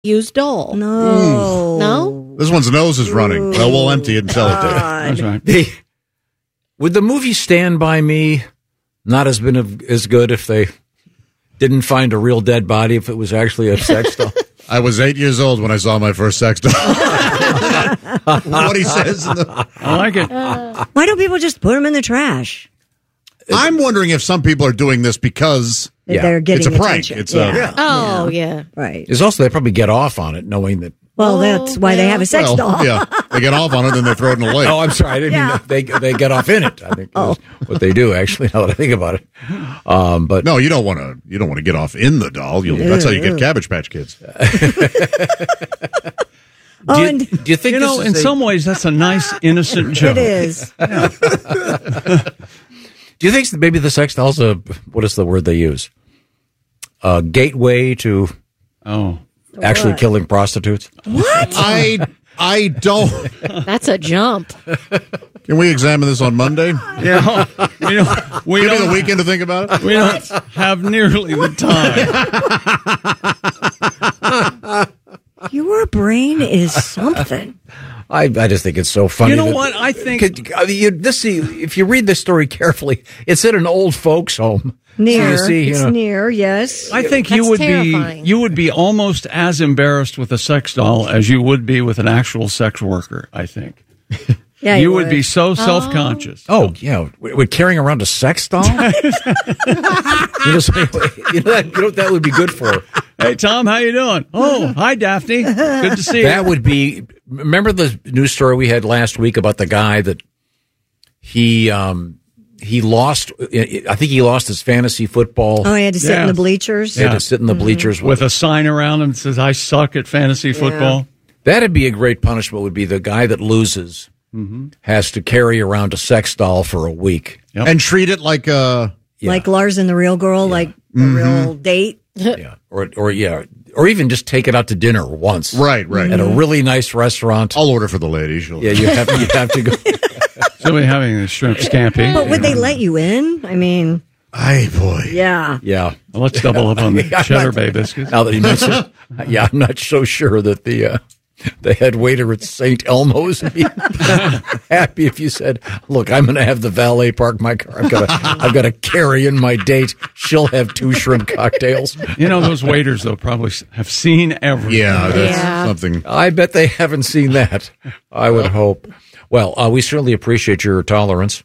used doll. No. This one's nose is running. Well, we'll empty it and sell it to you. That's right. Would the movie Stand By Me not have been as good if they didn't find a real dead body, if it was actually a sex doll? I was 8 years old when I saw my first sex doll. What he says. I like it. Why don't people just put them in the trash? I'm wondering if some people are doing this because They're getting it's a prank. attention. It's Yeah. Right. There's also, they probably get off on it knowing that. Well, that's why they have a sex doll. Yeah, they get off on it and they throw it in the lake. Oh, I'm sorry. I didn't mean that they get off in it. I think that's what they do, actually, now that I think about it. But no, you don't want to get off in the doll. That's how you get Cabbage Patch Kids. Do you think in some ways that's a nice, innocent joke? It is. Do you think maybe the sex doll's what is the word they use? A gateway to actually killing prostitutes? What? I don't. That's a jump. Can we examine this on Monday? Yeah. We Give me the weekend to think about it. We don't have nearly the time. Your brain is something. I just think it's so funny. You know what? I think if you read the story carefully, it's at an old folks' home. Near. So you see, near, yes. I think That's terrifying. you would be almost as embarrassed with a sex doll as you would be with an actual sex worker, I think. Yeah, you would be so self-conscious. Oh, yeah. We're carrying around a sex doll? That would be good for. Hey, Tom, how you doing? Oh, hi, Daphne. Good to see you. That would be. Remember the news story we had last week about the guy that he lost. I think he lost his fantasy football. Oh, he had to sit in the bleachers. He had to sit in the bleachers with a sign around him that says, "I suck at fantasy football." That'd be a great punishment. Would be the guy that loses has to carry around a sex doll for a week and treat it like like Lars and the Real Girl, like a real date. Yeah, or even just take it out to dinner once. Right. At a really nice restaurant. I'll order for the ladies. Yeah, you have to go. So we're having a shrimp scampi. But would they let you in? I mean, boy. Yeah. Yeah. Well, let's double up on the Cheddar Bay biscuits. Now that you mentioned it, I'm not so sure that the head waiter at St. Elmo's would be happy if you said, "Look, I'm going to have the valet park my car. I've got to carry in my date. She'll have 2 shrimp cocktails." You know, those waiters though probably have seen everything. Yeah, that's something. I bet they haven't seen that. I would hope. Well, we certainly appreciate your tolerance.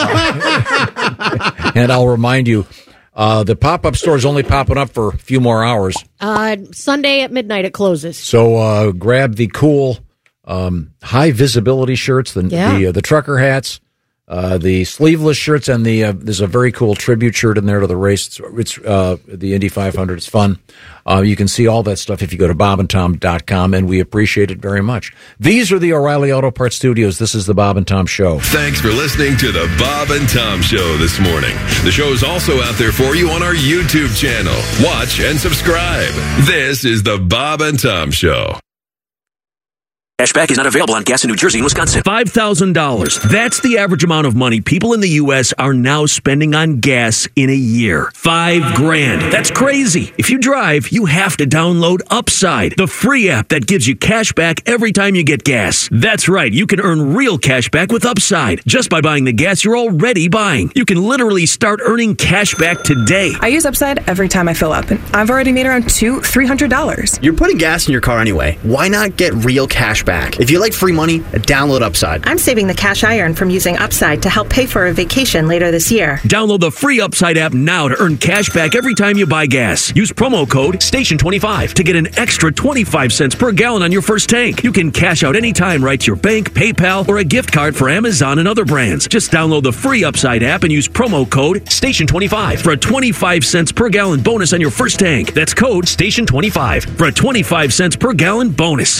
And I'll remind you, the pop-up store is only popping up for a few more hours. Sunday at midnight it closes. So grab the cool high-visibility shirts, the trucker hats, the sleeveless shirts, and there's a very cool tribute shirt in there to the race. It's the Indy 500. It's fun. You can see all that stuff if you go to bobandtom.com, and we appreciate it very much. These are the O'Reilly Auto Parts Studios. This is the Bob and Tom Show. Thanks for listening to the Bob and Tom Show this morning. The show is also out there for you on our YouTube channel. Watch and subscribe. This is the Bob and Tom Show. Cashback is not available on gas in New Jersey and Wisconsin. $5,000. That's the average amount of money people in the U.S. are now spending on gas in a year. $5,000. That's crazy. If you drive, you have to download Upside, the free app that gives you cash back every time you get gas. That's right. You can earn real cash back with Upside just by buying the gas you're already buying. You can literally start earning cash back today. I use Upside every time I fill up, and I've already made around $200-$300. You're putting gas in your car anyway. Why not get real cash back? If you like free money, download Upside. I'm saving the cash I earn from using Upside to help pay for a vacation later this year. Download the free Upside app now to earn cash back every time you buy gas. Use promo code STATION25 to get an extra 25 cents per gallon on your first tank. You can cash out anytime right to your bank, PayPal, or a gift card for Amazon and other brands. Just download the free Upside app and use promo code STATION25 for a 25 cents per gallon bonus on your first tank. That's code STATION25 for a 25 cents per gallon bonus.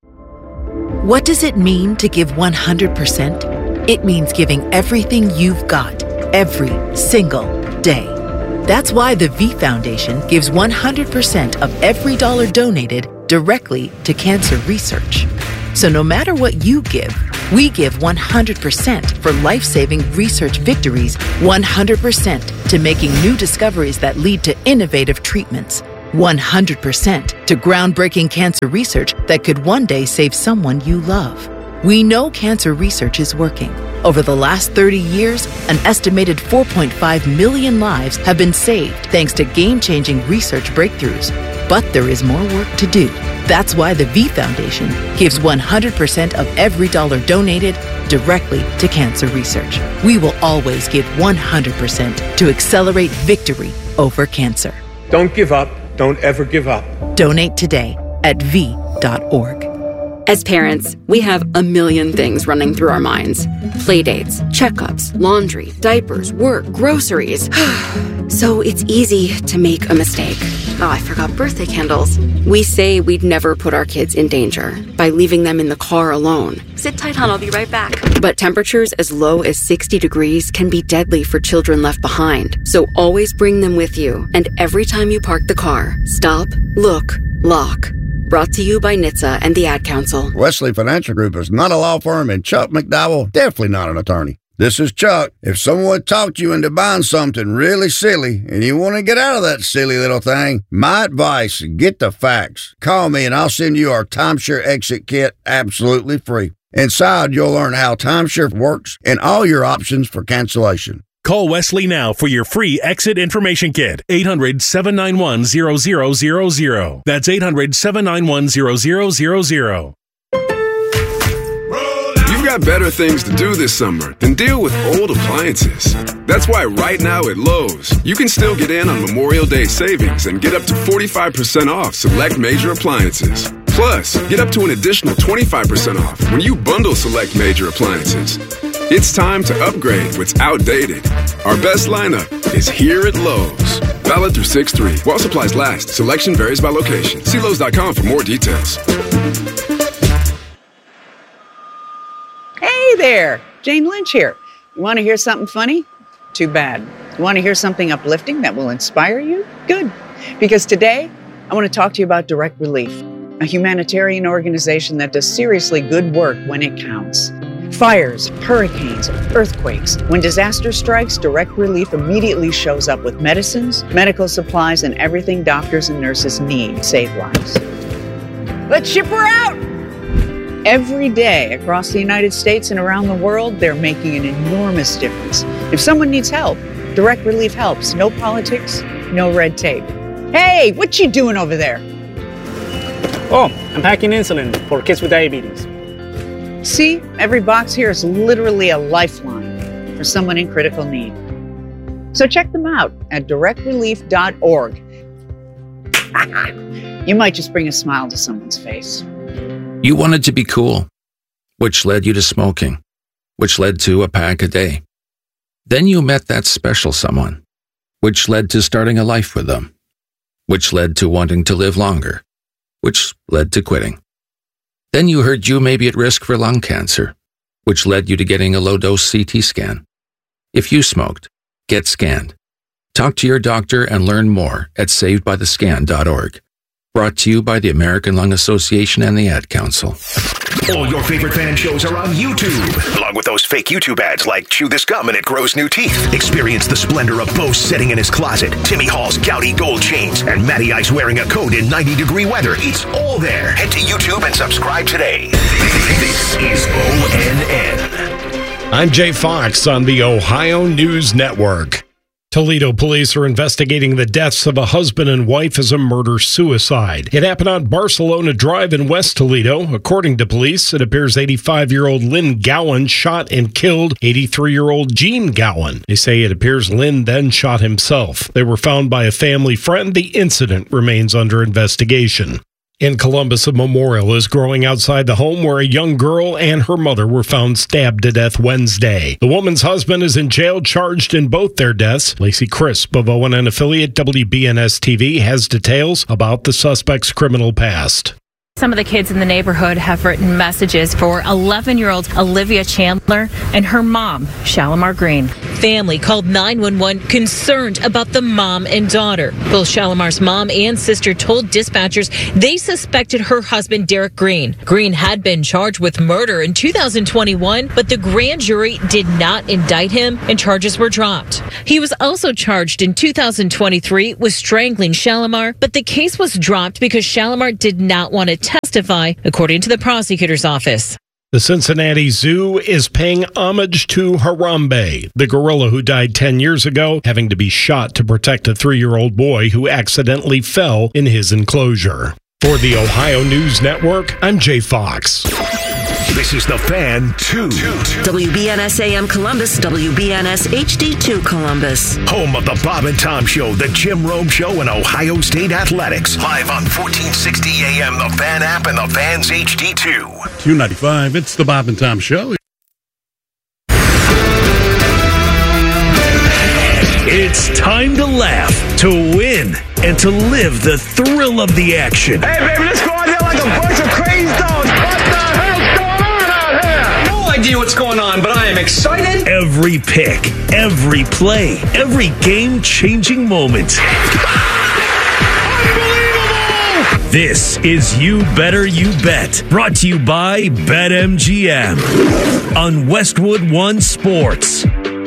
What does it mean to give 100%? It means giving everything you've got, every single day. That's why the V Foundation gives 100% of every dollar donated directly to cancer research. So no matter what you give, we give 100% for life-saving research victories, 100% to making new discoveries that lead to innovative treatments, 100% to groundbreaking cancer research that could one day save someone you love. We know cancer research is working. Over the last 30 years, an estimated 4.5 million lives have been saved thanks to game-changing research breakthroughs. But there is more work to do. That's why the V Foundation gives 100% of every dollar donated directly to cancer research. We will always give 100% to accelerate victory over cancer. Don't give up. Don't ever give up. Donate today at v.org. As parents, we have a million things running through our minds. Playdates, checkups, laundry, diapers, work, groceries. So it's easy to make a mistake. Oh, I forgot birthday candles. We say we'd never put our kids in danger by leaving them in the car alone. Sit tight, hon, I'll be right back. But temperatures as low as 60 degrees can be deadly for children left behind. So always bring them with you. And every time you park the car, stop, look, lock. Brought to you by NHTSA and the Ad Council. Wesley Financial Group is not a law firm, and Chuck McDowell definitely not an attorney. This is Chuck. If someone talked you into buying something really silly and you want to get out of that silly little thing, my advice, get the facts. Call me and I'll send you our timeshare exit kit absolutely free. Inside, you'll learn how timeshare works and all your options for cancellation. Call Wesley now for your free exit information kit. 800-791-0000. That's 800-791-0000. You've got better things to do this summer than deal with old appliances. That's why right now at Lowe's, you can still get in on Memorial Day savings and get up to 45% off select major appliances. Plus, get up to an additional 25% off when you bundle select major appliances. It's time to upgrade what's outdated. Our best lineup is here at Lowe's. Valid through 6/3. While supplies last, selection varies by location. See Lowe's.com for more details. Hey there, Jane Lynch here. You want to hear something funny? Too bad. You want to hear something uplifting that will inspire you? Good. Because today, I want to talk to you about Direct Relief, a humanitarian organization that does seriously good work when it counts. Fires, hurricanes, earthquakes. When disaster strikes, Direct Relief immediately shows up with medicines, medical supplies, and everything doctors and nurses need to save lives. Let's ship her out! Every day across the United States and around the world, they're making an enormous difference. If someone needs help, Direct Relief helps. No politics, no red tape. Hey, what you doing over there? Oh, I'm packing insulin for kids with diabetes. See, every box here is literally a lifeline for someone in critical need. So check them out at directrelief.org. You might just bring a smile to someone's face. You wanted to be cool, which led you to smoking, which led to a pack a day. Then you met that special someone, which led to starting a life with them, which led to wanting to live longer, which led to quitting. Then you heard you may be at risk for lung cancer, which led you to getting a low-dose CT scan. If you smoked, get scanned. Talk to your doctor and learn more at savedbythescan.org. Brought to you by the American Lung Association and the Ad Council. All your favorite fan shows are on YouTube, along with those fake YouTube ads like Chew This Gum and It Grows New Teeth. Experience the splendor of Bo sitting in his closet, Timmy Hall's gouty gold chains, and Matty Ice wearing a coat in 90-degree weather. It's all there. Head to YouTube and subscribe today. This is ONN. I'm Jay Fox on the Ohio News Network. Toledo police are investigating the deaths of a husband and wife as a murder-suicide. It happened on Barcelona Drive in West Toledo. According to police, it appears 85-year-old Lynn Gowan shot and killed 83-year-old Gene Gowan. They say it appears Lynn then shot himself. They were found by a family friend. The incident remains under investigation. In Columbus, a memorial is growing outside the home where a young girl and her mother were found stabbed to death Wednesday. The woman's husband is in jail, charged in both their deaths. Lacey Crisp of ONN affiliate WBNS-TV has details about the suspect's criminal past. Some of the kids in the neighborhood have written messages for 11-year-old Olivia Chandler and her mom, Shalimar Green. Family called 911 concerned about the mom and daughter. Both Shalimar's mom and sister told dispatchers they suspected her husband, Derek Green. Green had been charged with murder in 2021, but the grand jury did not indict him and charges were dropped. He was also charged in 2023 with strangling Shalimar, but the case was dropped because Shalimar did not want to testify, according to the prosecutor's office. The Cincinnati Zoo is paying homage to Harambe, the gorilla who died 10 years ago, having to be shot to protect a 3-year-old boy who accidentally fell in his enclosure. For the Ohio News Network, I'm Jay Fox. This is The Fan 2. WBNS AM Columbus, WBNS HD2 Columbus. Home of the Bob and Tom Show, the Jim Rome Show, and Ohio State Athletics. Live on 1460 AM, the Fan app, and the Fan's HD2. 295, it's the Bob and Tom Show. It's time to laugh, to win, and to live the thrill of the action. Hey, baby, let's go out there like a bunch of crazy dogs. What the hell's going on out here? No idea what's going on, but I am excited. Every pick, every play, every game-changing moment. Unbelievable! This is You Better You Bet, brought to you by BetMGM on Westwood One Sports.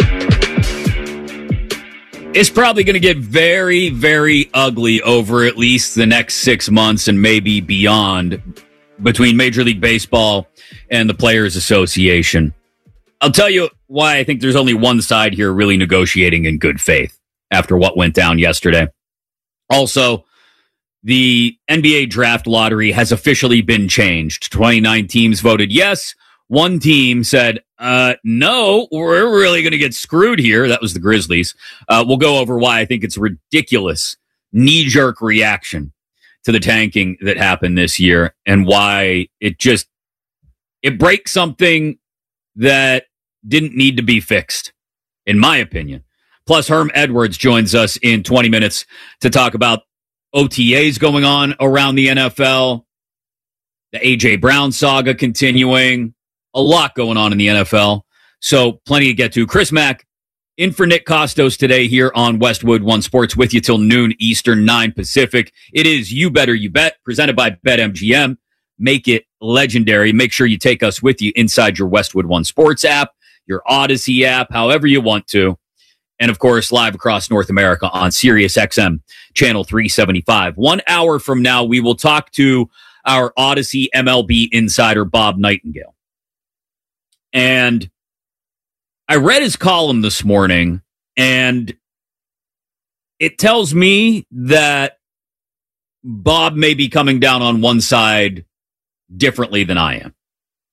It's probably going to get very, very ugly over at least the next 6 months and maybe beyond between Major League Baseball and the Players Association. I'll tell you why I think there's only one side here really negotiating in good faith after what went down yesterday. Also, the NBA draft lottery has officially been changed. 29 teams voted yes. One team said, no, we're really going to get screwed here. That was the Grizzlies. We'll go over why I think it's a ridiculous knee-jerk reaction to the tanking that happened this year and why it breaks something that didn't need to be fixed, in my opinion. Plus, Herm Edwards joins us in 20 minutes to talk about OTAs going on around the NFL, the A.J. Brown saga continuing, a lot going on in the NFL. So plenty to get to. Chris Mack in for Nick Costos today here on Westwood One Sports with you till noon Eastern, 9 Pacific. It is You Better You Bet, presented by BetMGM. Make it legendary. Make sure you take us with you inside your Westwood One Sports app, your Odyssey app, however you want to. And, of course, live across North America on SiriusXM, channel 375. 1 hour from now, we will talk to our Odyssey MLB insider, Bob Nightingale. And I read his column this morning, and it tells me that Bob may be coming down on one side differently than I am.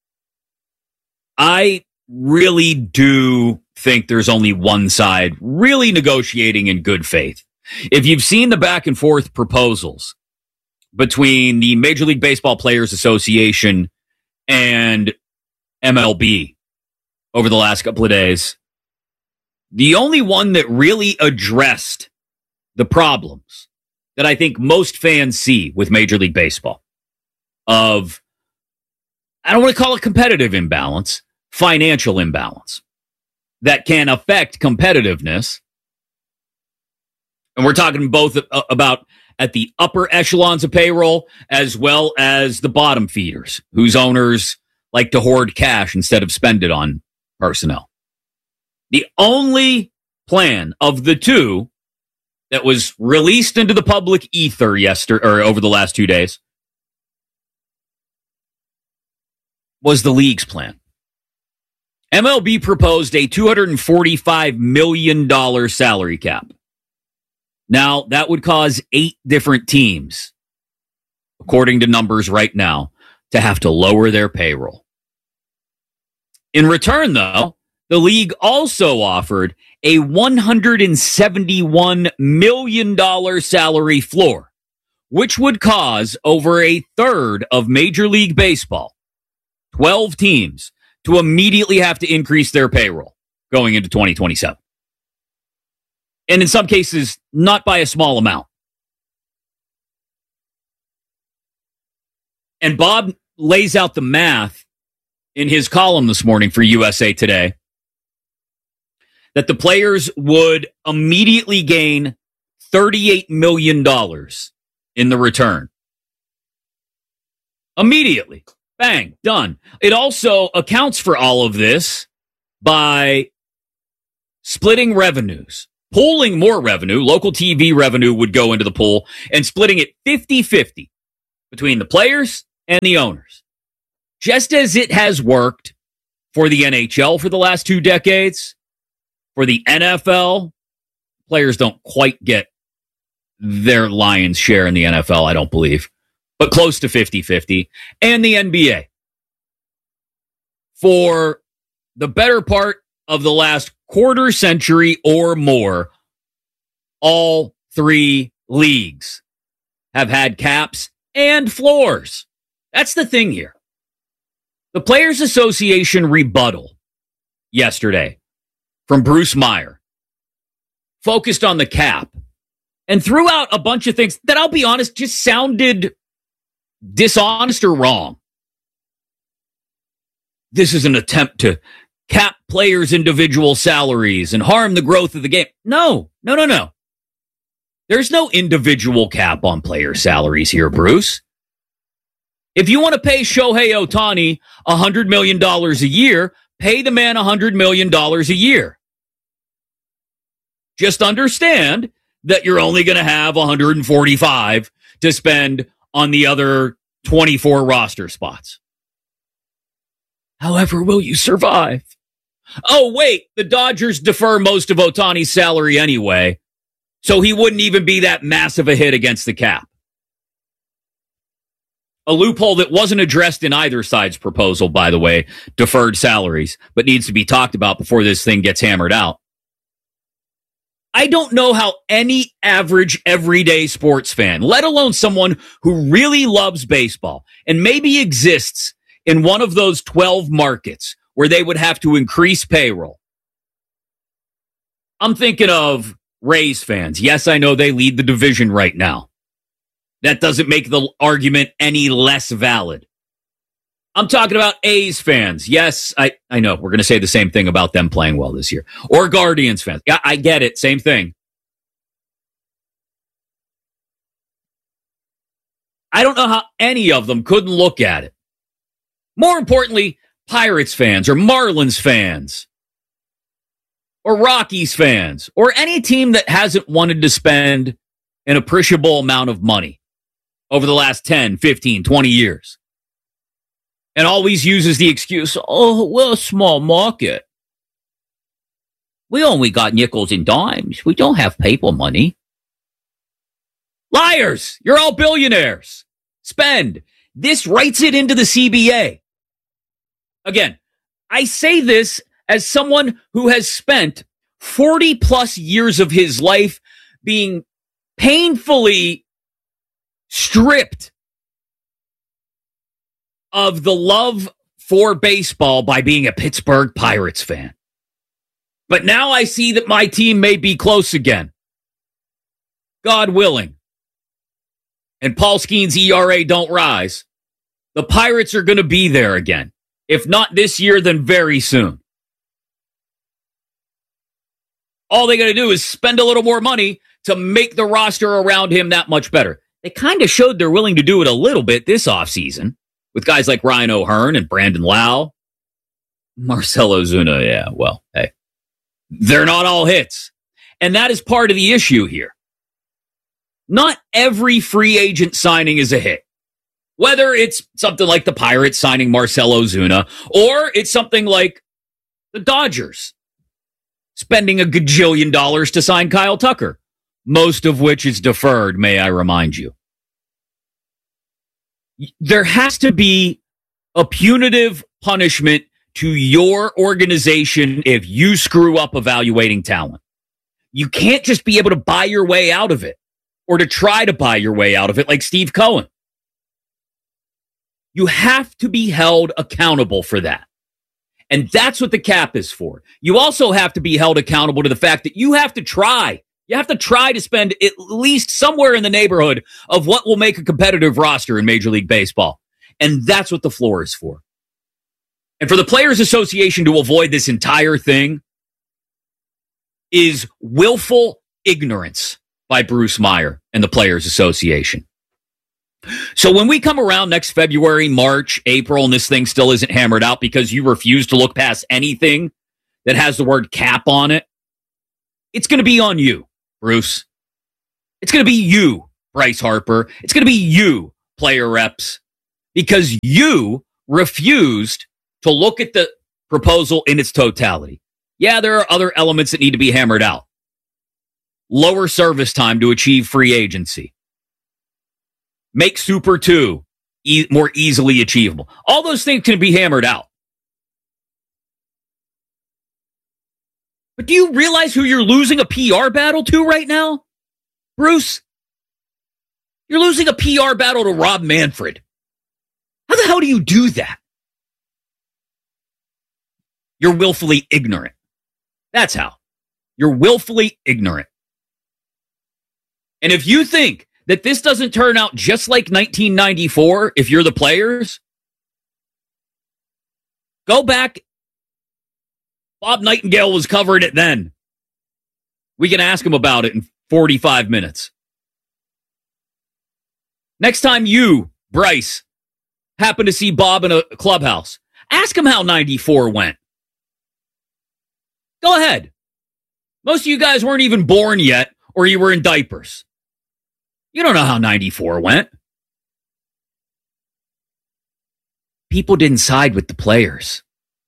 I really do think there's only one side really negotiating in good faith. If you've seen the back and forth proposals between the Major League Baseball Players Association and MLB over the last couple of days, the only one that really addressed the problems that I think most fans see with Major League Baseball of, I don't want to call it competitive imbalance, financial imbalance that can affect competitiveness. And we're talking both about at the upper echelons of payroll as well as the bottom feeders whose owners like to hoard cash instead of spend it on personnel. The only plan of the two that was released into the public ether yesterday or over the last 2 days was the league's plan. MLB proposed a $245 million salary cap. Now, that would cause 8 different teams, according to numbers right now, to have to lower their payroll. In return, though, the league also offered a $171 million salary floor, which would cause over a third of Major League Baseball, 12 teams, to immediately have to increase their payroll going into 2027. And in some cases, not by a small amount. And Bob lays out the math in his column this morning for USA Today that the players would immediately gain $38 million in the return. Immediately. Bang, done. It also accounts for all of this by splitting revenues, pooling more revenue. Local TV revenue would go into the pool and splitting it 50-50 between the players and the owners. Just as it has worked for the NHL for the last 2 decades, for the NFL, players don't quite get their lion's share in the NFL, I don't believe, but close to 50-50, and the NBA. For the better part of the last quarter century or more, all 3 leagues have had caps and floors. That's the thing here. The Players Association rebuttal yesterday from Bruce Meyer focused on the cap and threw out a bunch of things that, I'll be honest, just sounded dishonest or wrong. This is an attempt to cap players' individual salaries and harm the growth of the game. No. There's no individual cap on player salaries here, Bruce. If you want to pay Shohei Ohtani $100 million a year, pay the man $100 million a year. Just understand that you're only going to have 145 to spend on the other 24 roster spots. However, will you survive? Oh, wait, the Dodgers defer most of Ohtani's salary anyway, so he wouldn't even be that massive a hit against the cap. A loophole that wasn't addressed in either side's proposal, by the way, deferred salaries, but needs to be talked about before this thing gets hammered out. I don't know how any average everyday sports fan, let alone someone who really loves baseball and maybe exists in one of those 12 markets where they would have to increase payroll. I'm thinking of Rays fans. Yes, I know they lead the division right now. That doesn't make the argument any less valid. I'm talking about A's fans. Yes, I know. We're going to say the same thing about them playing well this year. Or Guardians fans. Yeah, I get it. Same thing. I don't know how any of them couldn't look at it. More importantly, Pirates fans or Marlins fans or Rockies fans or any team that hasn't wanted to spend an appreciable amount of money over the last 10, 15, 20 years. And always uses the excuse, oh, we're a small market. We only got nickels and dimes. We don't have paper money. Liars! You're all billionaires. Spend. This writes it into the CBA. Again, I say this as someone who has spent 40 plus years of his life being painfully stripped of the love for baseball by being a Pittsburgh Pirates fan. But now I see that my team may be close again. God willing. And Paul Skeens' ERA don't rise. The Pirates are going to be there again. If not this year, then very soon. All they got to do is spend a little more money to make the roster around him that much better. They kind of showed they're willing to do it a little bit this offseason with guys like Ryan O'Hearn and Brandon Lau. Marcell Ozuna, yeah, well, hey. They're not all hits. And that is part of the issue here. Not every free agent signing is a hit. Whether it's something like the Pirates signing Marcell Ozuna, or it's something like the Dodgers spending $1 gajillion to sign Kyle Tucker, most of which is deferred, may I remind you. There has to be a punitive punishment to your organization if you screw up evaluating talent. You can't just be able to buy your way out of it or to try to buy your way out of it like Steve Cohen. You have to be held accountable for that. And that's what the cap is for. You also have to be held accountable to the fact that you have to try. You have to try to spend at least somewhere in the neighborhood of what will make a competitive roster in Major League Baseball. And that's what the floor is for. And for the Players Association to avoid this entire thing is willful ignorance by Bruce Meyer and the Players Association. So when we come around next February, March, April, and this thing still isn't hammered out because you refuse to look past anything that has the word cap on it, it's going to be on you, Bruce. It's going to be you, Bryce Harper. It's going to be you, player reps, because you refused to look at the proposal in its totality. Yeah, there are other elements that need to be hammered out. Lower service time to achieve free agency. Make Super 2 more easily achievable. All those things can be hammered out. But do you realize who you're losing a PR battle to right now, Bruce? You're losing a PR battle to Rob Manfred. How the hell do you do that? You're willfully ignorant. That's how. You're willfully ignorant. And if you think that this doesn't turn out just like 1994, if you're the Players, go back. Bob Nightingale was covering it then. We can ask him about it in 45 minutes. Next time you, Bryce, happen to see Bob in a clubhouse, ask him how 94 went. Go ahead. Most of you guys weren't even born yet, or you were in diapers. You don't know how 94 went. People didn't side with the Players.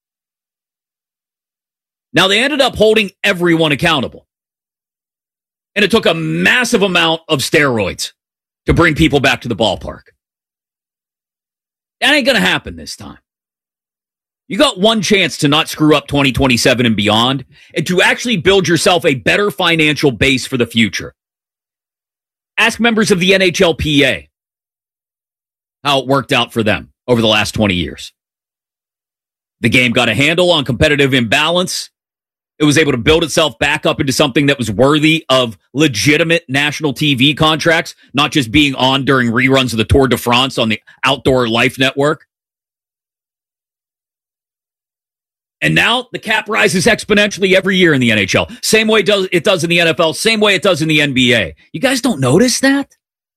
Now, they ended up holding everyone accountable. And it took a massive amount of steroids to bring people back to the ballpark. That ain't going to happen this time. You got one chance to not screw up 2027 and beyond, and to actually build yourself a better financial base for the future. Ask members of the NHLPA how it worked out for them over the last 20 years. The game got a handle on competitive imbalance. It was able to build itself back up into something that was worthy of legitimate national TV contracts, not just being on during reruns of the Tour de France on the Outdoor Life Network. And now the cap rises exponentially every year in the NHL. Same way it does in the NFL, same way it does in the NBA. You guys don't notice that?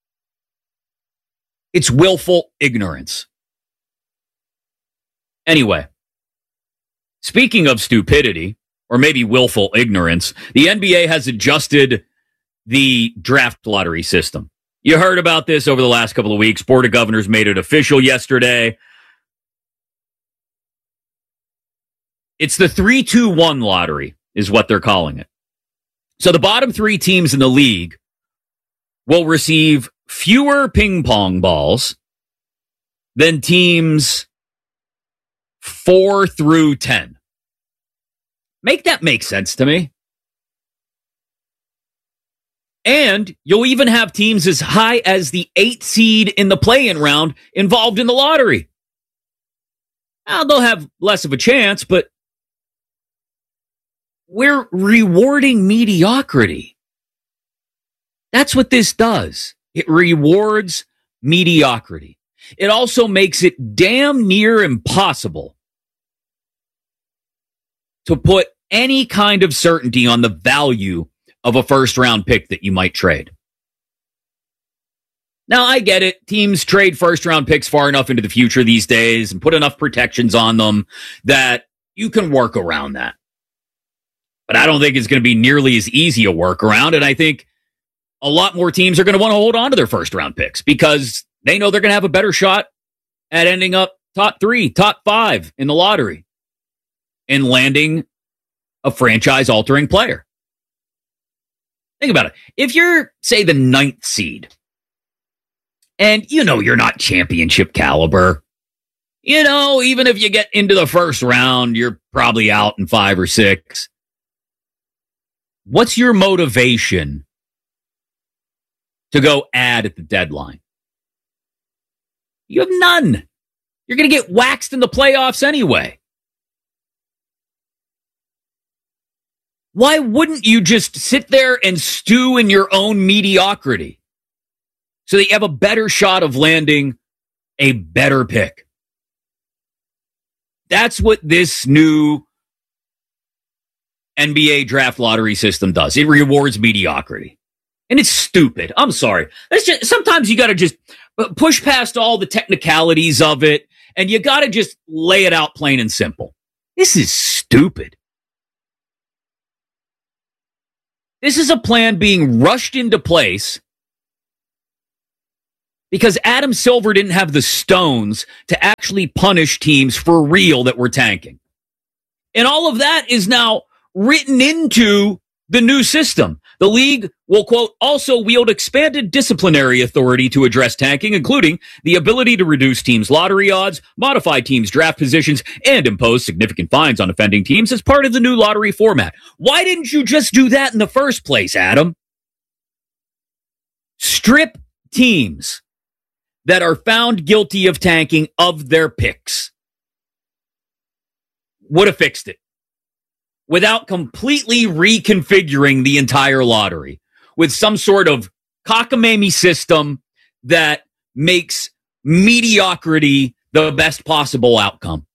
It's willful ignorance. Anyway, speaking of stupidity, or maybe willful ignorance, the NBA has adjusted the draft lottery system. You heard about this over the last couple of weeks. Board of Governors made it official yesterday. It's the 3-2-1 lottery is what they're calling it. So the bottom three teams in the league will receive fewer ping pong balls than teams 4 through 10. Make that make sense to me. And you'll even have teams as high as the 8th seed in the play-in round involved in the lottery. Now, they'll have less of a chance, but we're rewarding mediocrity. That's what this does. It rewards mediocrity. It also makes it damn near impossible to put any kind of certainty on the value of a first-round pick that you might trade. Now, I get it. Teams trade first-round picks far enough into the future these days and put enough protections on them that you can work around that. But I don't think it's going to be nearly as easy a workaround, and I think a lot more teams are going to want to hold on to their first-round picks because they know they're going to have a better shot at ending up top 3, top 5 in the lottery and landing a franchise-altering player. Think about it. If you're, say, the 9th seed, and you know you're not championship caliber, you know, even if you get into the first round, you're probably out in 5 or 6. What's your motivation to go add at the deadline? You have none. You're going to get waxed in the playoffs anyway. Why wouldn't you just sit there and stew in your own mediocrity so that you have a better shot of landing a better pick. That's what this new NBA draft lottery system does. It rewards mediocrity. And it's stupid. I'm sorry. Sometimes you got to just push past all the technicalities of it, and you got to just lay it out plain and simple. This is stupid. This is a plan being rushed into place because Adam Silver didn't have the stones to actually punish teams for real that were tanking. And all of that is now written into the new system. The league will, quote, also wield expanded disciplinary authority to address tanking, including the ability to reduce teams' lottery odds, modify teams' draft positions, and impose significant fines on offending teams as part of the new lottery format. Why didn't you just do that in the first place, Adam? Strip teams that are found guilty of tanking of their picks. Would have fixed it. Without completely reconfiguring the entire lottery with some sort of cockamamie system that makes mediocrity the best possible outcome.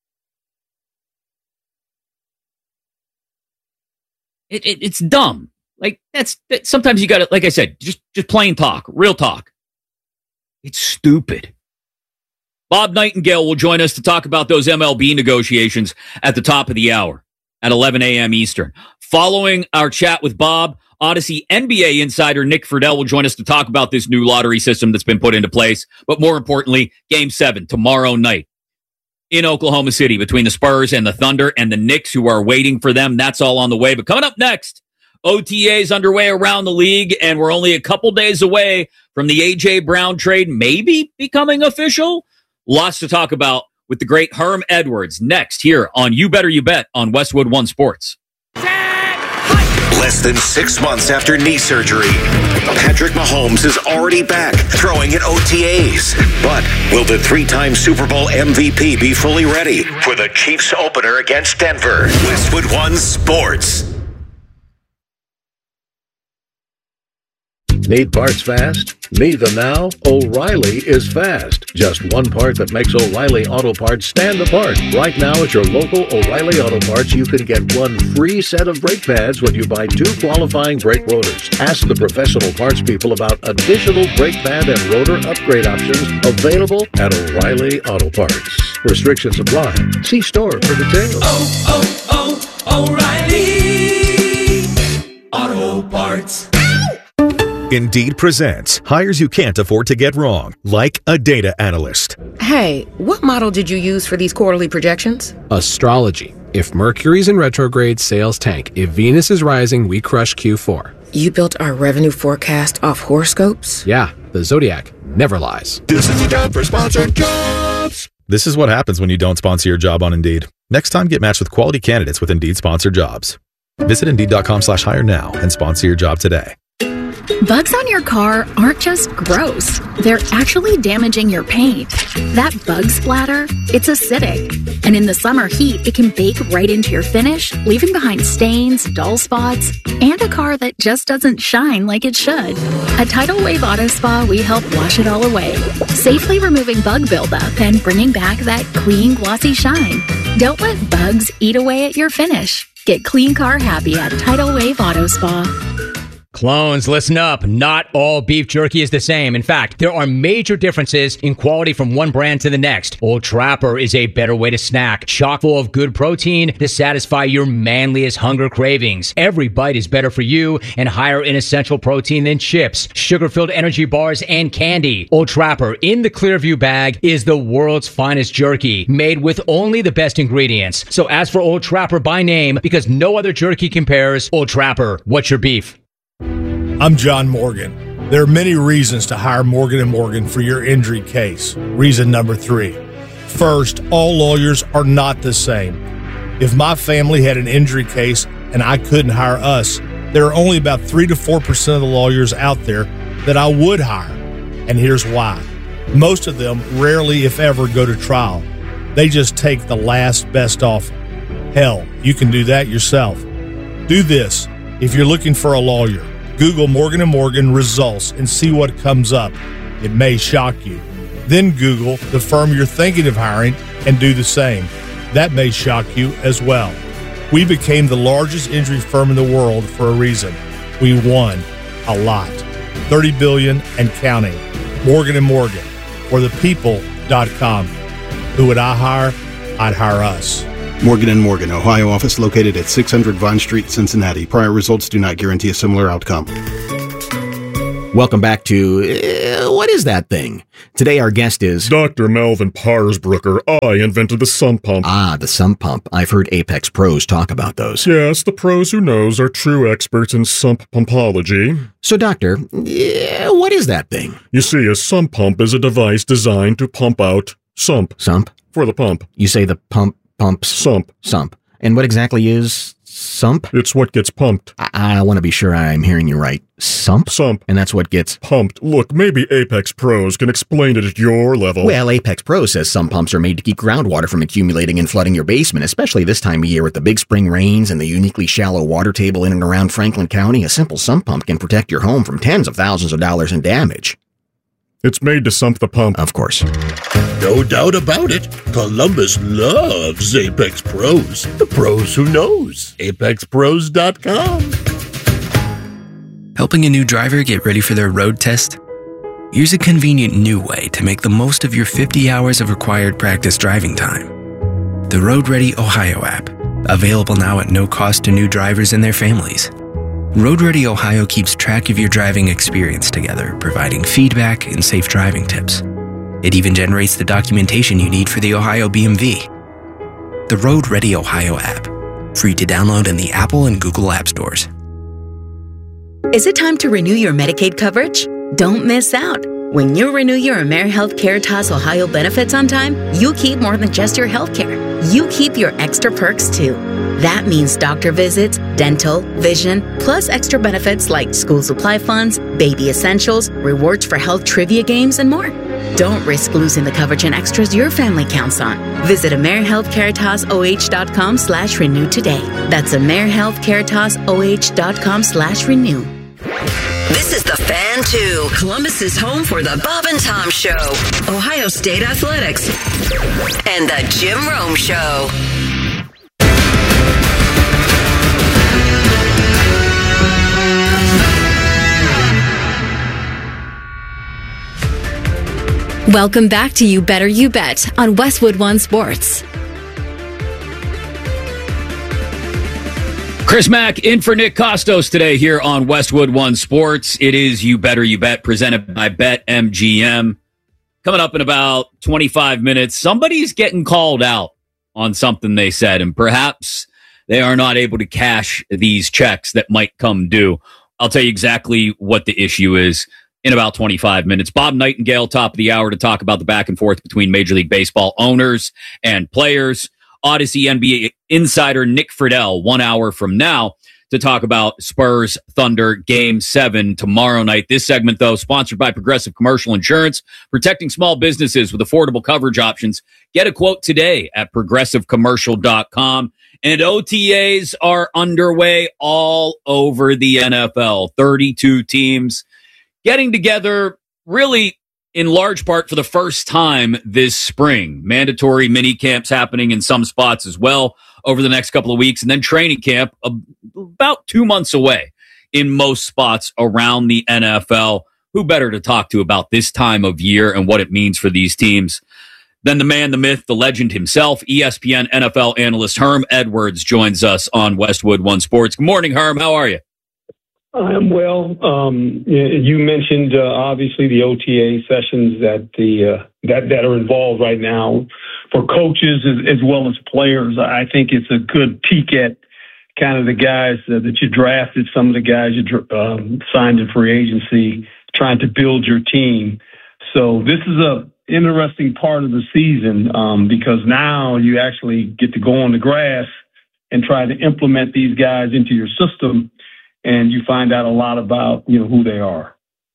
It's dumb. Like sometimes you got to, like I said, just plain talk, real talk. It's stupid. Bob Nightingale will join us to talk about those MLB negotiations at the top of the hour at 11 a.m. Eastern. Following our chat with Bob, Odyssey NBA insider Nick Friedel will join us to talk about this new lottery system that's been put into place. But more importantly, Game 7 tomorrow night in Oklahoma City between the Spurs and the Thunder and the Knicks, who are waiting for them. That's all on the way. But coming up next, OTAs underway around the league, and we're only a couple days away from the A.J. Brown trade maybe becoming official. Lots to talk about with the great Herm Edwards next here on You Better You Bet on Westwood One Sports. Less than 6 months after knee surgery, Patrick Mahomes is already back throwing at OTAs. But will the three-time Super Bowl MVP be fully ready for the Chiefs opener against Denver? Westwood One Sports. Need parts fast? Need them now? O'Reilly is fast. Just one part that makes O'Reilly Auto Parts stand apart. Right now at your local O'Reilly Auto Parts, you can get one free set of brake pads when you buy 2 qualifying brake rotors. Ask the professional parts people about additional brake pad and rotor upgrade options available at O'Reilly Auto Parts. Restrictions apply. See store for details. O'Reilly Auto Parts. Indeed presents hires you can't afford to get wrong, like a data analyst. Hey, what model did you use for these quarterly projections? Astrology. If Mercury's in retrograde, sales tank. If Venus is rising, we crush Q4. You built our revenue forecast off horoscopes? Yeah, the Zodiac never lies. This is the time for sponsored jobs. This is what happens when you don't sponsor your job on Indeed. Next time, get matched with quality candidates with Indeed sponsored jobs. Visit Indeed.com/hire now and sponsor your job today. Bugs on your car aren't just gross. They're actually damaging your paint. That bug splatter, it's acidic. And in the summer heat, it can bake right into your finish, leaving behind stains, dull spots, and a car that just doesn't shine like it should. At Tidal Wave Auto Spa, we help wash it all away, safely removing bug buildup and bringing back that clean, glossy shine. Don't let bugs eat away at your finish. Get clean car happy at Tidal Wave Auto Spa. Clones, listen up. Not all beef jerky is the same. In fact, there are major differences in quality from one brand to the next. Old Trapper is a better way to snack, chock full of good protein to satisfy your manliest hunger cravings. Every bite is better for you and higher in essential protein than chips, sugar-filled energy bars, and candy. Old Trapper in the Clearview bag is the world's finest jerky, made with only the best ingredients. So ask for Old Trapper by name because no other jerky compares. Old Trapper, what's your beef? I'm John Morgan. There are many reasons to hire Morgan & Morgan for your injury case. Reason number 3. First, all lawyers are not the same. If my family had an injury case and I couldn't hire us, there are only about 3 to 4% of the lawyers out there that I would hire. And here's why. Most of them rarely, if ever, go to trial. They just take the last best offer. Hell, you can do that yourself. Do this. If you're looking for a lawyer, Google Morgan & Morgan results and see what comes up. It may shock you. Then Google the firm you're thinking of hiring and do the same. That may shock you as well. We became the largest injury firm in the world for a reason. We won a lot. $30 billion and counting. Morgan & Morgan, or thepeople.com. Who would I hire? I'd hire us. Morgan & Morgan, Ohio office located at 600 Vine Street, Cincinnati. Prior results do not guarantee a similar outcome. Welcome back to What Is That Thing? Today our guest is Dr. Melvin Parsbrucker. I invented the sump pump. Ah, the sump pump. I've heard Apex pros talk about those. Yes, the pros who knows are true experts in sump pumpology. So, Doctor, what is that thing? You see, a sump pump is a device designed to pump out sump. Sump? For the pump. You say the pumps? Sump. Sump. And what exactly is sump? It's what gets pumped. I want to be sure I'm hearing you right. Sump? Sump. And that's what gets pumped. Look, maybe Apex Pros can explain it at your level. Well, Apex Pros says sump pumps are made to keep groundwater from accumulating and flooding your basement, especially this time of year with the big spring rains and the uniquely shallow water table in and around Franklin County. A simple sump pump can protect your home from tens of thousands of dollars in damage. It's made to sump the pump. Of course. No doubt about it. Columbus loves Apex Pros. The pros who knows. ApexPros.com. Helping a new driver get ready for their road test? Here's a convenient new way to make the most of your 50 hours of required practice driving time. The Road Ready Ohio app, available now at no cost to new drivers and their families. Road Ready Ohio keeps track of your driving experience together, providing feedback and safe driving tips. It even generates the documentation you need for the Ohio BMV. The Road Ready Ohio app, free to download in the Apple and Google App Stores. Is it time to renew your Medicaid coverage? Don't miss out. When you renew your AmeriHealth Caritas Ohio benefits on time, you keep more than just your health care. You keep your extra perks too. That means doctor visits, dental, vision, plus extra benefits like school supply funds, baby essentials, rewards for health trivia games, and more. Don't risk losing the coverage and extras your family counts on. Visit AmeriHealthCaritasoh.com/renew today. That's AmeriHealthCaritasoh.com/renew. This is The Fan 2, Columbus's home for the Bob and Tom Show, Ohio State Athletics, and the Jim Rome Show. Welcome back to You Better You Bet on Westwood One Sports. Chris Mack in for Nick Costos today here on Westwood One Sports. It is You Better You Bet presented by BetMGM. Coming up in about 25 minutes, somebody's getting called out on something they said, and perhaps they are not able to cash these checks that might come due. I'll tell you exactly what the issue is in about 25 minutes. Bob Nightingale, top of the hour, to talk about the back and forth between Major League Baseball owners and players. Odyssey NBA insider Nick Friedel 1 hour from now to talk about Spurs Thunder Game 7 tomorrow night. This segment, though, sponsored by Progressive Commercial Insurance, protecting small businesses with affordable coverage options. Get a quote today at progressivecommercial.com. And OTAs are underway all over the NFL. 32 teams getting together, really in large part for the first time this spring. Mandatory mini camps happening in some spots as well over the next couple of weeks. And then training camp about 2 months away in most spots around the NFL. Who better to talk to about this time of year and what it means for these teams than the man, the myth, the legend himself, ESPN NFL analyst Herm Edwards joins us on Westwood One Sports. Good morning, Herm. How are you? I'm well. You mentioned obviously the OTA sessions that are involved right now for coaches as well as players. I think it's a good peek at kind of the guys that you drafted, some of the guys you signed in free agency, trying to build your team. So this is a interesting part of the season because now you actually get to go on the grass and try to implement these guys into your system. And you find out a lot about, who they are.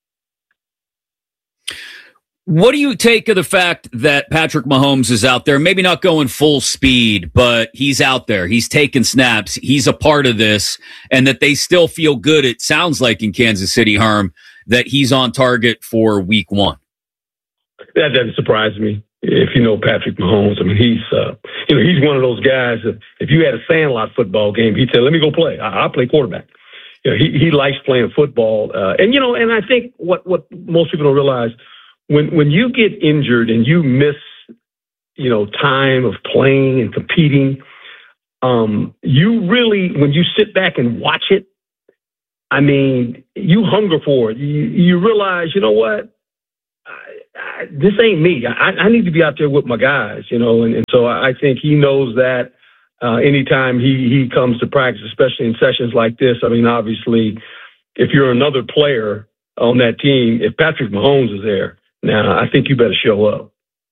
What do you take of the fact that Patrick Mahomes is out there, maybe not going full speed, but he's out there, he's taking snaps, he's a part of this, and that they still feel good, it sounds like, in Kansas City, Herm, that he's on target for week 1? that doesn't surprise me. If you know Patrick Mahomes, I mean, he's one of those guys that if you had a Sandlot football game, he'd say, "Let me go play. I'll play quarterback." He likes playing football, and I think what most people don't realize when you get injured and you miss time of playing and competing, you really, when you sit back and watch it, I mean, you hunger for it. You realize, you know what? This ain't me. I need to be out there with my guys, and so I think he knows that anytime he comes to practice, especially in sessions like this. I mean, obviously, if you're another player on that team, if Patrick Mahomes is there, now I think you better show up.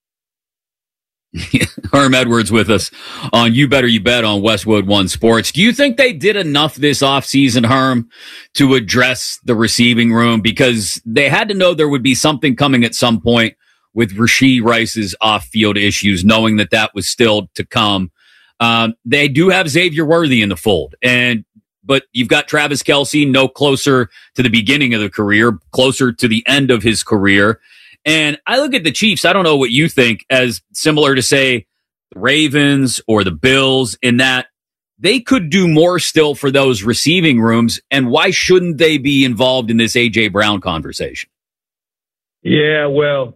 Herm Edwards with us on You Better You Bet on Westwood One Sports. Do you think they did enough this offseason, Herm, to address the receiving room? Because they had to know there would be something coming at some point with Rashee Rice's off-field issues, knowing that was still to come. They do have Xavier Worthy in the fold, but you've got Travis Kelce no closer to the beginning of the career, closer to the end of his career. And I look at the Chiefs, I don't know what you think, as similar to, say, the Ravens or the Bills, in that they could do more still for those receiving rooms. And why shouldn't they be involved in this A.J. Brown conversation? Yeah, well,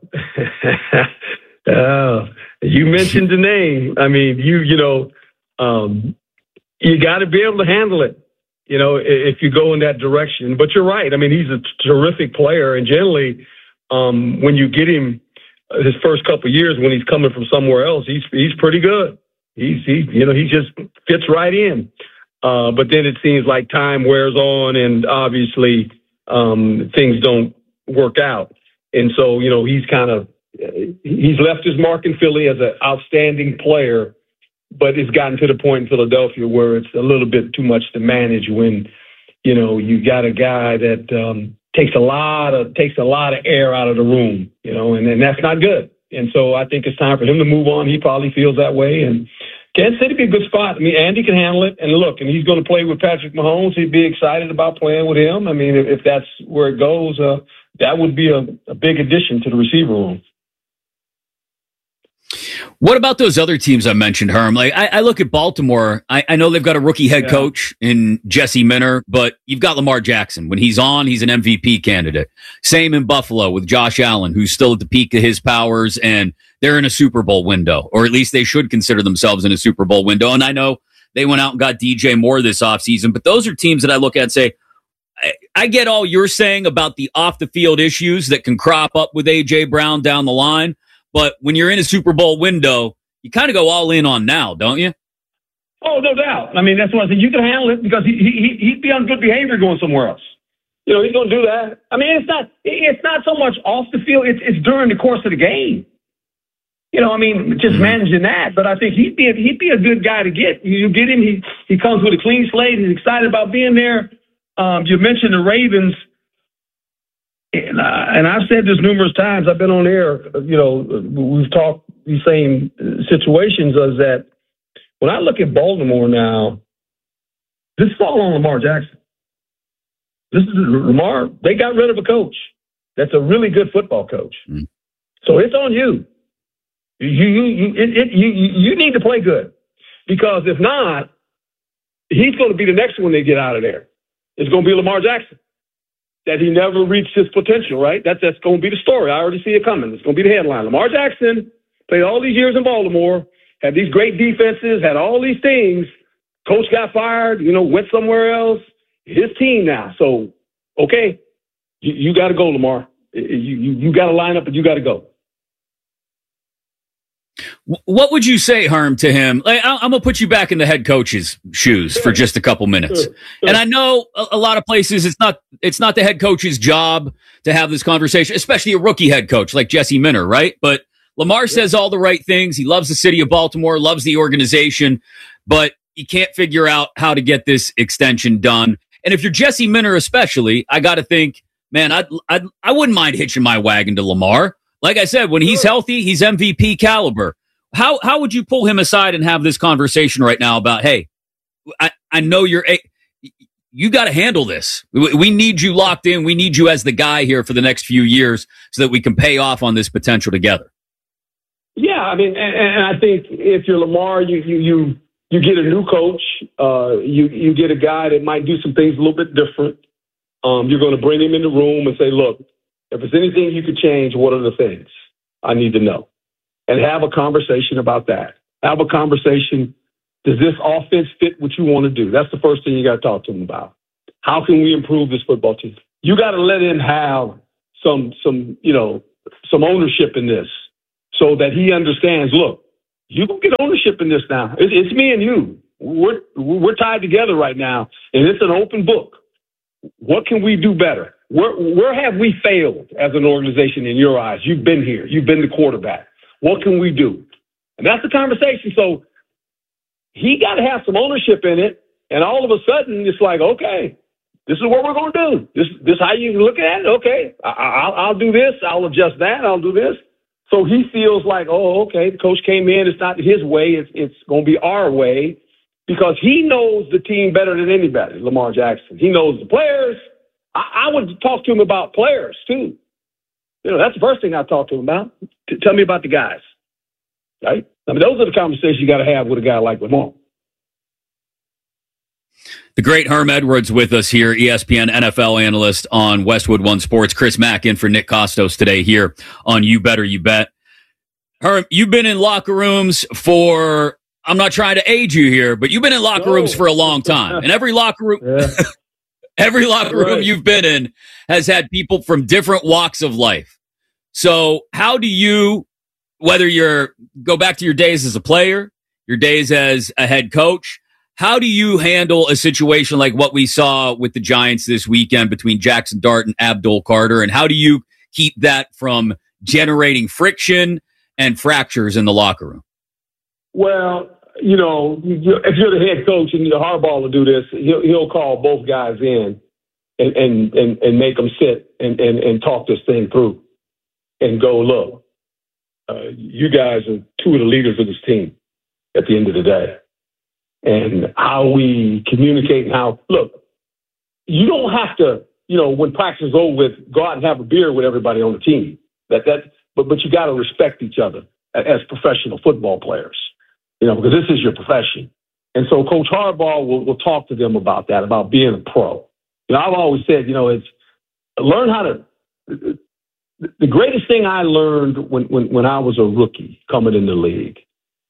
you mentioned the name. I mean, you got to be able to handle it, if you go in that direction. But you're right. I mean, he's a terrific player, and generally, when you get him his first couple of years, when he's coming from somewhere else, he's pretty good. He just fits right in. But then it seems like time wears on, and obviously things don't work out. And so he's left his mark in Philly as an outstanding player, but it's gotten to the point in Philadelphia where it's a little bit too much to manage when you got a guy that takes a lot of air out of the room, and that's not good. And so I think it's time for him to move on. He probably feels that way. And Kansas City would be a good spot. I mean, Andy can handle it. And look, and he's going to play with Patrick Mahomes. He'd be excited about playing with him. I mean, if that's where it goes, that would be a big addition to the receiver room. What about those other teams I mentioned, Herm? Like, I look at Baltimore. I know they've got a rookie head coach in Jesse Minter, but you've got Lamar Jackson. When he's on, he's an MVP candidate. Same in Buffalo with Josh Allen, who's still at the peak of his powers, and they're in a Super Bowl window, or at least they should consider themselves in a Super Bowl window. And I know they went out and got DJ Moore this offseason, but those are teams that I look at and say, I get all you're saying about the off-the-field issues that can crop up with A.J. Brown down the line. But when you're in a Super Bowl window, you kind of go all in on now, don't you? Oh, no doubt. I mean, that's why I said you can handle it, because he'd be on good behavior going somewhere else. He's going to do that. I mean, it's not so much off the field. It's during the course of the game. Just managing that. But I think he'd be a good guy to get. You get him. He comes with a clean slate. He's excited about being there. You mentioned the Ravens. And I've said this numerous times. I've been on air. We've talked these same situations. Is that when I look at Baltimore now, this is all on Lamar Jackson. This is Lamar. They got rid of a coach that's a really good football coach. So it's on you. You need to play good, because if not, he's going to be the next one they get out of there. It's going to be Lamar Jackson. That he never reached his potential, right? That's going to be the story. I already see it coming. It's going to be the headline. Lamar Jackson played all these years in Baltimore, had these great defenses, had all these things. Coach got fired, went somewhere else. His team now. So, okay, you got to go, Lamar. You got to line up and you got to go. What would you say, Herm, to him? Like, I'm going to put you back in the head coach's shoes for just a couple minutes. Sure. And I know a lot of places it's not the head coach's job to have this conversation, especially a rookie head coach like Jesse Minter, right? But Lamar says all the right things. He loves the city of Baltimore, loves the organization, but he can't figure out how to get this extension done. And if you're Jesse Minter especially, I got to think, man, I wouldn't mind hitching my wagon to Lamar. Like I said, when he's healthy, he's MVP caliber. How would you pull him aside and have this conversation right now about, hey, I know you're you got to handle this. We need you locked in. We need you as the guy here for the next few years so that we can pay off on this potential together. Yeah, I mean, and I think if you're Lamar, you get a new coach. You get a guy that might do some things a little bit different. You're going to bring him in the room and say, look, if there's anything you could change, what are the things I need to know? And have a conversation about that. Have a conversation. Does this offense fit what you want to do? That's the first thing you got to talk to him about. How can we improve this football team? You got to let him have some ownership in this so that he understands, look, you can get ownership in this now. It's me and you. We're tied together right now, and it's an open book. What can we do better? Where have we failed as an organization in your eyes? You've been here. You've been the quarterback. What can we do? And that's the conversation. So he got to have some ownership in it, and all of a sudden it's like, okay, this is what we're going to do. This how you look at it? Okay, I'll do this. I'll adjust that. I'll do this. So he feels like, oh, okay, the coach came in. It's not his way. It's going to be our way because he knows the team better than anybody, Lamar Jackson. He knows the players. I would talk to him about players, too. That's the first thing I talk to him about. Tell me about the guys, right? I mean, those are the conversations you got to have with a guy like Lamar. The great Herm Edwards with us here, ESPN NFL analyst on Westwood One Sports. Chris Mack in for Nick Costos today here on You Better You Bet. Herm, you've been in locker rooms for, I'm not trying to age you here, but you've been in locker rooms for a long time. And every locker room, every locker room you've been in has had people from different walks of life. So how do you, whether you're go back to your days as a player, your days as a head coach, how do you handle a situation like what we saw with the Giants this weekend between Jackson Dart and Abdul Carter? And how do you keep that from generating friction and fractures in the locker room? Well, if you're the head coach and Harbaugh will do this, he'll call both guys in and make them sit and talk this thing through and go, look, you guys are two of the leaders of this team at the end of the day. And how we communicate and look, you don't have to, when practice is over with, go out and have a beer with everybody on the team. But you got to respect each other as professional football players, because this is your profession. And so Coach Harbaugh will talk to them about that, about being a pro. I've always said, it's learn how to. The greatest thing I learned when I was a rookie coming in the league,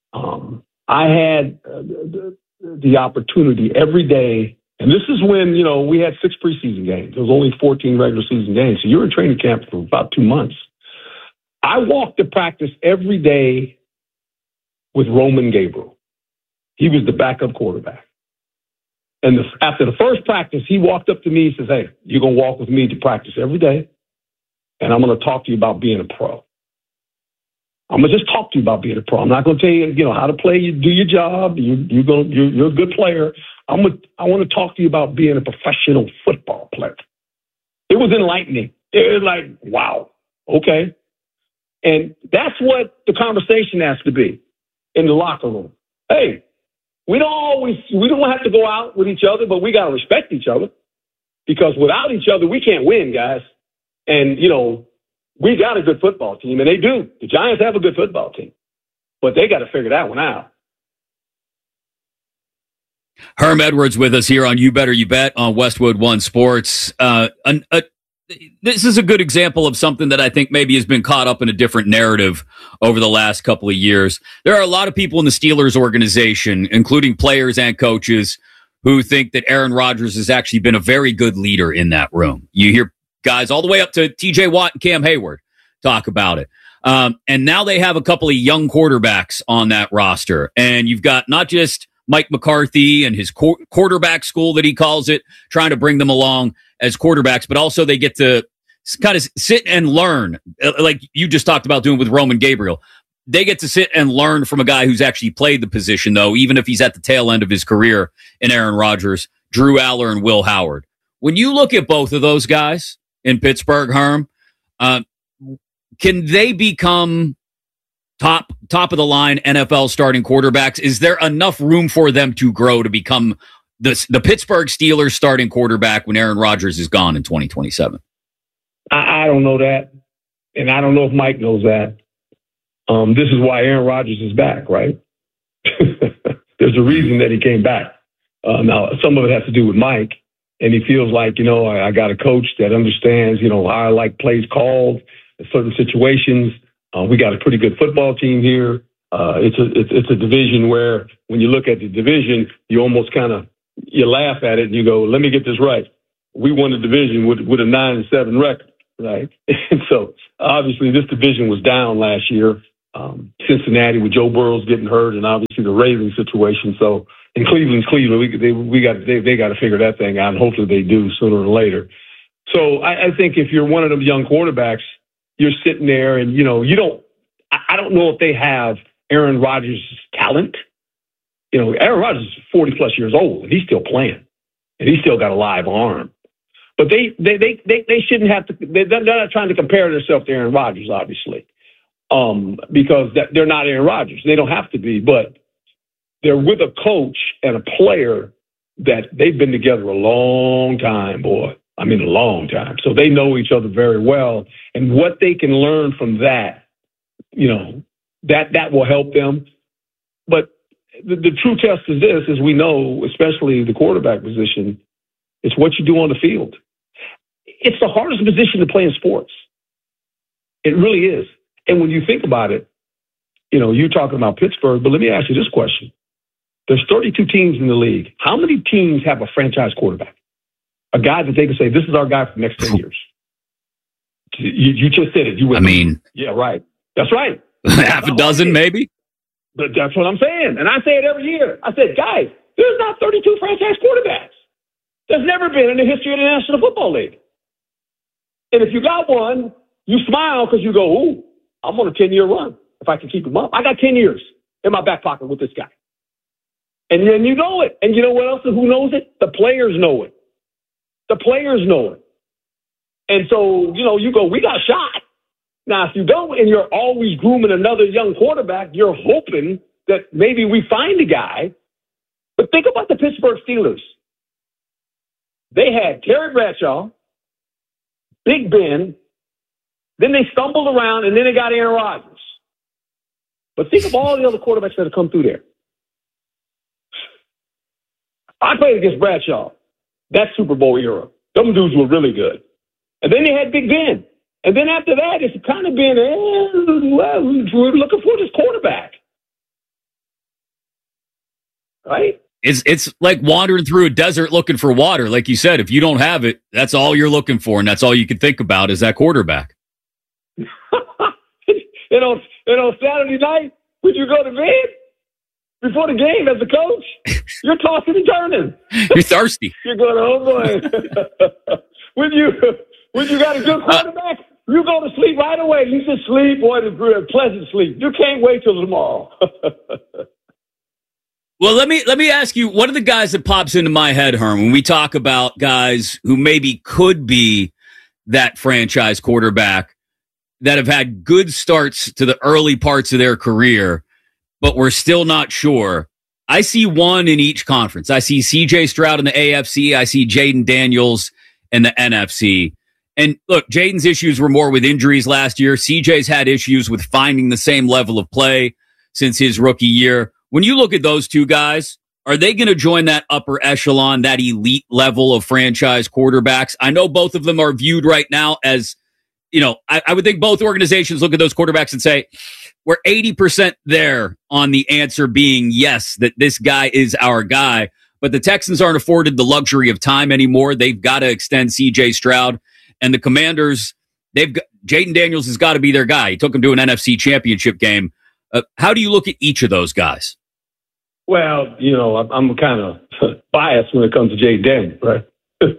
I had the opportunity every day, and this is when, we had 6 preseason games. There was only 14 regular season games, so you were in training camp for about 2 months. I walked to practice every day with Roman Gabriel. He was the backup quarterback. And after the first practice, he walked up to me and says, hey, you're going to walk with me to practice every day, and I'm going to talk to you about being a pro. I'm going to just talk to you about being a pro. I'm not going to tell you, how to play. You do your job. You're a good player. I want to talk to you about being a professional football player. It was enlightening. It was like, wow, okay. And that's what the conversation has to be in the locker room. Hey, we don't have to go out with each other, but we got to respect each other because without each other, we can't win, guys. And, we got a good football team, and they do. The Giants have a good football team, but they got to figure that one out. Herm Edwards with us here on You Better You Bet on Westwood One Sports. This is a good example of something that I think maybe has been caught up in a different narrative over the last couple of years. There are a lot of people in the Steelers organization, including players and coaches, who think that Aaron Rodgers has actually been a very good leader in that room. You hear guys all the way up to TJ Watt and Cam Hayward talk about it. And now they have a couple of young quarterbacks on that roster. And you've got not just Mike McCarthy and his quarterback school that he calls it, trying to bring them along as quarterbacks, but also they get to kind of sit and learn, like you just talked about doing with Roman Gabriel. They get to sit and learn from a guy who's actually played the position, though, even if he's at the tail end of his career in Aaron Rodgers, Drew Aller and Will Howard. When you look at both of those guys in Pittsburgh, Herm, can they become top of the line NFL starting quarterbacks? Is there enough room for them to grow to become the Pittsburgh Steelers starting quarterback when Aaron Rodgers is gone in 2027? I don't know that, and I don't know if Mike knows that. This is why Aaron Rodgers is back, right? There's a reason that he came back. Now, some of it has to do with Mike, and he feels like, I got a coach that understands, how I like plays called in certain situations. We got a pretty good football team here. It's a division where when you look at the division, you almost you laugh at it and you go, let me get this right. We won the division with a 9-7 record, right? And so obviously this division was down last year. Cincinnati with Joe Burrow getting hurt, and obviously the Ravens situation. So in Cleveland, they got to figure that thing out, and hopefully they do sooner or later. So I think if you're one of them young quarterbacks, you're sitting there and, I don't know if they have Aaron Rodgers' talent. Aaron Rodgers is 40 plus years old and he's still playing and he's still got a live arm. But they shouldn't have to, they're not trying to compare themselves to Aaron Rodgers, obviously, because they're not Aaron Rodgers. They don't have to be, but they're with a coach and a player that they've been together a long time, boy. I mean, a long time. So they know each other very well. And what they can learn from that, that will help them. But the true test is this, as we know, especially the quarterback position, it's what you do on the field. It's the hardest position to play in sports. It really is. And when you think about it, you're talking about Pittsburgh, but let me ask you this question. There's 32 teams in the league. How many teams have a franchise quarterback? A guy that they can say, this is our guy for the next 10 years. You just said it. Yeah, right. That's right. Half a dozen, maybe? But that's what I'm saying. And I say it every year. I said, guys, there's not 32 franchise quarterbacks. There's never been in the history of the National Football League. And if you got one, you smile because you go, ooh, I'm on a 10-year run if I can keep him up. I got 10 years in my back pocket with this guy. And then you know it. And you know what else? Who knows it? The players know it. The players know it. And so, you go, we got a shot. Now, if you don't and you're always grooming another young quarterback, you're hoping that maybe we find a guy. But think about the Pittsburgh Steelers. They had Terry Bradshaw, Big Ben, then they stumbled around, and then they got Aaron Rodgers. But think of all the other quarterbacks that have come through there. I played against Bradshaw. That Super Bowl era. Them dudes were really good. And then they had Big Ben. And then after that, it's kind of been, we're looking for this quarterback. Right? It's like wandering through a desert looking for water. Like you said, if you don't have it, that's all you're looking for. And that's all you can think about is that quarterback. Saturday night, when you go to bed, before the game as a coach, you're tossing and turning. You're thirsty. You're going, oh boy. when you got a good quarterback, you go to sleep right away. You just sleep, boy, it's pleasant sleep. You can't wait till tomorrow. Well, let me ask you, one of the guys that pops into my head, Herm, when we talk about guys who maybe could be that franchise quarterback that have had good starts to the early parts of their career, but we're still not sure. I see one in each conference. I see C.J. Stroud in the AFC. I see Jaden Daniels in the NFC. And look, Jaden's issues were more with injuries last year. CJ's had issues with finding the same level of play since his rookie year. When you look at those two guys, are they going to join that upper echelon, that elite level of franchise quarterbacks? I know both of them are viewed right now as, I would think both organizations look at those quarterbacks and say, we're 80% there on the answer being yes, that this guy is our guy. But the Texans aren't afforded the luxury of time anymore. They've got to extend C.J. Stroud. And the Commanders, Jaden Daniels has got to be their guy. He took him to an NFC championship game. How do you look at each of those guys? Well, I'm kind of biased when it comes to Jaden Daniels, right?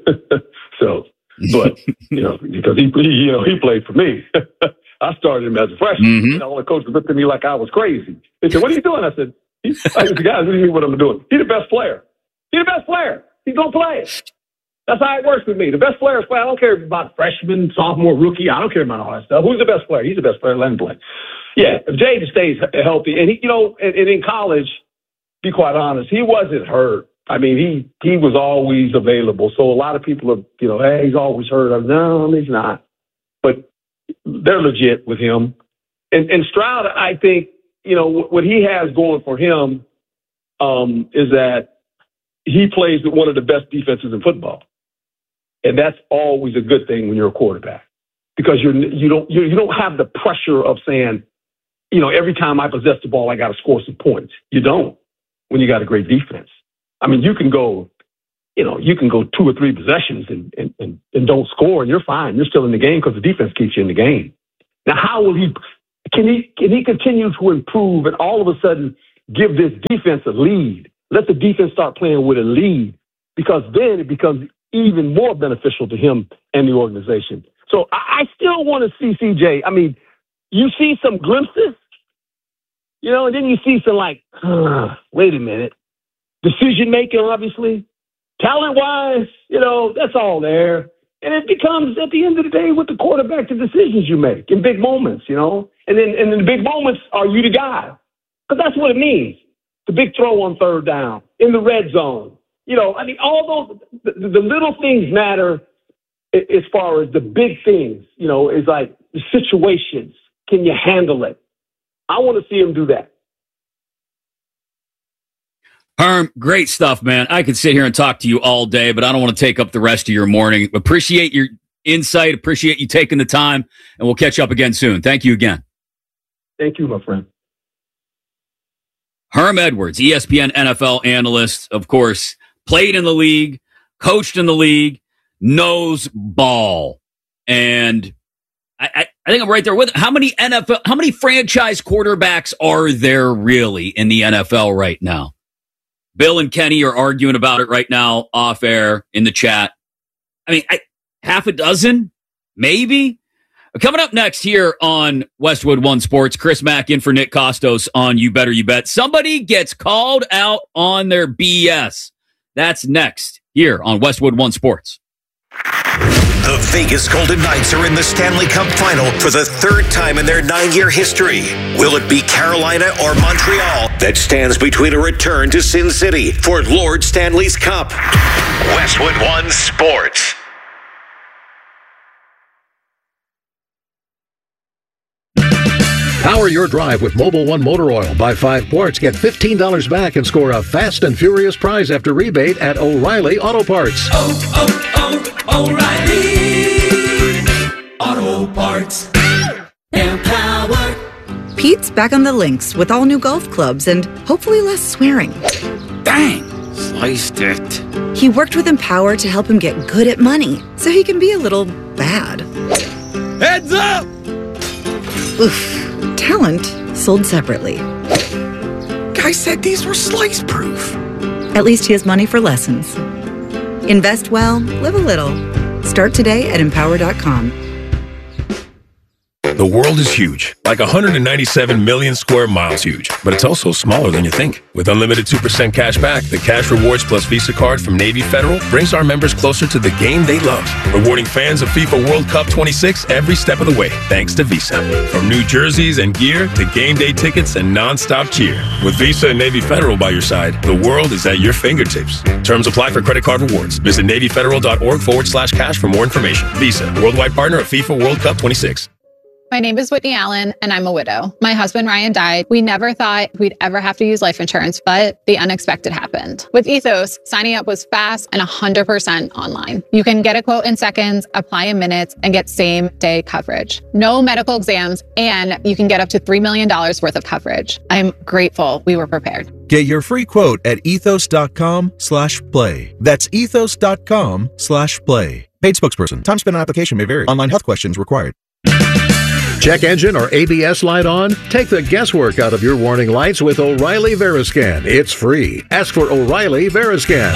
Because he played for me. I started him as a freshman. Mm-hmm. And all the coaches looked at me like I was crazy. They said, what are you doing? I said, guys, what do you mean what I'm doing? He's the best player. He's the best player. He's going to play. That's how it works with me. The best player is play. I don't care about freshman, sophomore, rookie. I don't care about all that stuff. Who's the best player? He's the best player. Let him play. Yeah, if Jaden stays healthy, and he, and in college, be quite honest, he wasn't hurt I mean, he was always available. So a lot of people are, hey, he's always hurt. No, he's not. But they're legit with him. And Stroud, I think, what he has going for him is that he plays with one of the best defenses in football. And that's always a good thing when you're a quarterback, because you don't have the pressure of saying, every time I possess the ball, I got to score some points. You don't when you got a great defense. I mean, you can go 2 or 3 possessions and don't score, and you're fine. You're still in the game because the defense keeps you in the game. Now, how will can he continue to improve and all of a sudden give this defense a lead? Let the defense start playing with a lead, because then it becomes even more beneficial to him and the organization. So I still want to see CJ. I mean, you see some glimpses, and then you see some wait a minute. Decision making, obviously. Talent-wise, that's all there. And it becomes, at the end of the day, with the quarterback, the decisions you make in big moments, And then the big moments are you the guy. Because that's what it means. The big throw on third down, in the red zone. All those, the little things matter as far as the big things, is like the situations. Can you handle it? I want to see him do that. Herm, great stuff, man. I could sit here and talk to you all day, but I don't want to take up the rest of your morning. Appreciate your insight. Appreciate you taking the time, and we'll catch up again soon. Thank you again. Thank you, my friend. Herm Edwards, ESPN NFL analyst, of course, played in the league, coached in the league, knows ball. And I think I'm right there with it. How many franchise quarterbacks are there really in the NFL right now? Bill and Kenny are arguing about it right now off air in the chat. I mean, half a dozen, maybe. Coming up next here on Westwood One Sports, Chris Mack in for Nick Costos on You Better You Bet. Somebody gets called out on their BS. That's next here on Westwood One Sports. The Vegas Golden Knights are in the Stanley Cup Final for the 3rd time in their 9-year history. Will it be Carolina or Montreal that stands between a return to Sin City for Lord Stanley's Cup? Westwood One Sports. Power your drive with Mobil 1 Motor Oil. Buy 5 quarts, get $15 back, and score a fast and furious prize after rebate at O'Reilly Auto Parts. O'Reilly Auto Parts. Empower. Pete's back on the links with all new golf clubs and hopefully less swearing. Dang, sliced it. He worked with Empower to help him get good at money so he can be a little bad. Heads up! Oof. Talent sold separately. Guy said these were slice proof. At least he has money for lessons. Invest well, live a little. Start today at Empower.com. The world is huge, like 197 million square miles huge, but it's also smaller than you think. With unlimited 2% cash back, the Cash Rewards Plus Visa card from Navy Federal brings our members closer to the game they love, rewarding fans of FIFA World Cup 26 every step of the way, thanks to Visa. From new jerseys and gear to game day tickets and non-stop cheer. With Visa and Navy Federal by your side, the world is at your fingertips. Terms apply for credit card rewards. Visit NavyFederal.org/cash for more information. Visa, worldwide partner of FIFA World Cup 26. My name is Whitney Allen, and I'm a widow. My husband, Ryan, died. We never thought we'd ever have to use life insurance, but the unexpected happened. With Ethos, signing up was fast and 100% online. You can get a quote in seconds, apply in minutes, and get same-day coverage. No medical exams, and you can get up to $3 million worth of coverage. I'm grateful we were prepared. Get your free quote at ethos.com/play. That's ethos.com/play. Paid spokesperson. Time spent on application may vary. Online health questions required. Check engine or ABS light on? Take the guesswork out of your warning lights with O'Reilly Veriscan. It's free. Ask for O'Reilly Veriscan.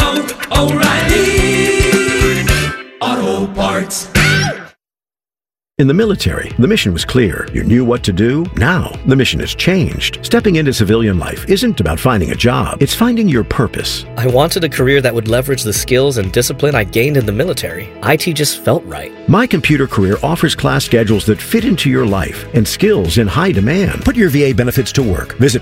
O'Reilly Auto Parts. In the military, the mission was clear. You knew what to do. Now, the mission has changed. Stepping into civilian life isn't about finding a job. It's finding your purpose. I wanted a career that would leverage the skills and discipline I gained in the military. IT just felt right. My Computer Career offers class schedules that fit into your life and skills in high demand. Put your VA benefits to work. Visit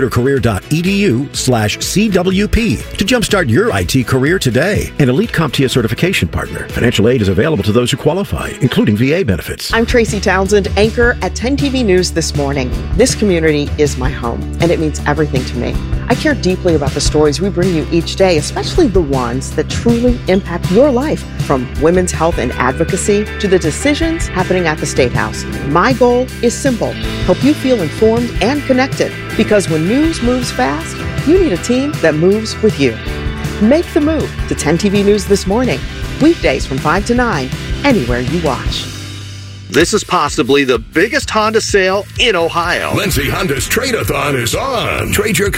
mycomputercareer.edu/CWP to jumpstart your IT career today. An elite CompTIA certification partner. Financial aid is available to those who qualify, including VA benefits. I'm Tracy Townsend, anchor at 10 TV News This Morning. This community is my home, and it means everything to me. I care deeply about the stories we bring you each day, especially the ones that truly impact your life, from women's health and advocacy to the decisions happening at the State House. My goal is simple: help you feel informed and connected, because when news moves fast, you need a team that moves with you. Make the move to 10 TV News This Morning, weekdays from 5 to 9, anywhere you watch. This is possibly the biggest Honda sale in Ohio. Lindsay Honda's Trade-A-thon is on. Trade your